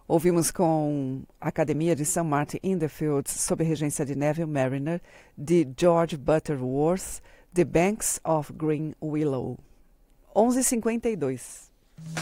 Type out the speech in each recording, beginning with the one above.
Ouvimos com a Academia de St. Martin in the Fields, sob a regência de Neville Marriner, de George Butterworth, The Banks of Green Willow. 11h52.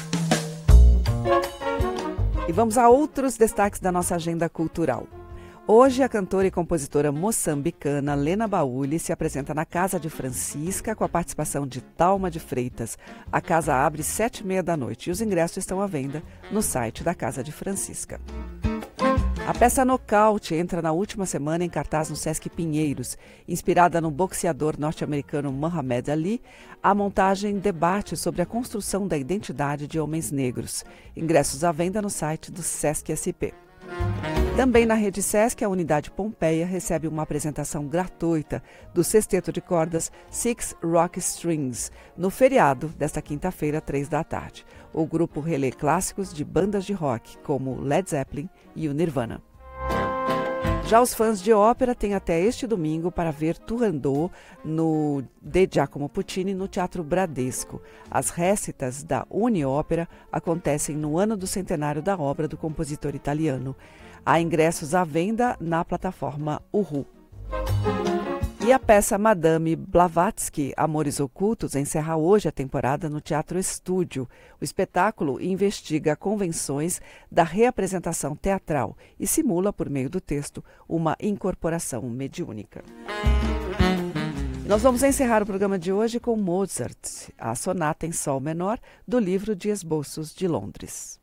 E vamos a outros destaques da nossa agenda cultural. Hoje, a cantora e compositora moçambicana Lena Baúli se apresenta na Casa de Francisca com a participação de Thalma de Freitas. A casa abre 7h30 da noite e os ingressos estão à venda no site da Casa de Francisca. A peça Nocaute entra na última semana em cartaz no Sesc Pinheiros. Inspirada no boxeador norte-americano Muhammad Ali, a montagem debate sobre a construção da identidade de homens negros. Ingressos à venda no site do Sesc SP. Também na Rede Sesc, a Unidade Pompeia recebe uma apresentação gratuita do sexteto de cordas Six Rock Strings, no feriado desta quinta-feira, 15h. O grupo relê clássicos de bandas de rock, como Led Zeppelin e o Nirvana. Já os fãs de ópera têm até este domingo para ver Turandot de Giacomo Puccini no Teatro Bradesco. As récitas da Uniópera acontecem no ano do centenário da obra do compositor italiano. Há ingressos à venda na plataforma Uhu. E a peça Madame Blavatsky, Amores Ocultos, encerra hoje a temporada no Teatro Estúdio. O espetáculo investiga convenções da reapresentação teatral e simula, por meio do texto, uma incorporação mediúnica. Nós vamos encerrar o programa de hoje com Mozart, a sonata em sol menor do livro de esboços de Londres.